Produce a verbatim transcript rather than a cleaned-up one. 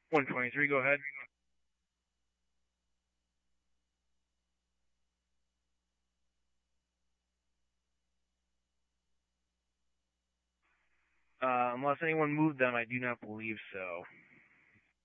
one twenty-three, go ahead. Uh, unless anyone moved them, I do not believe so.